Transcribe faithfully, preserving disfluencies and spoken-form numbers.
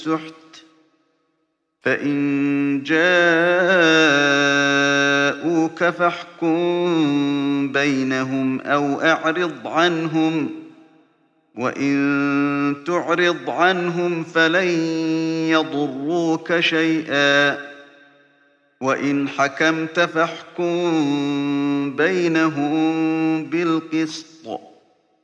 السحت فإن جاءوك فاحكم بينهم أو أعرض عنهم وإن تعرض عنهم فلن يضروك شيئا وإن حكمت فاحكم بينهم بالقسط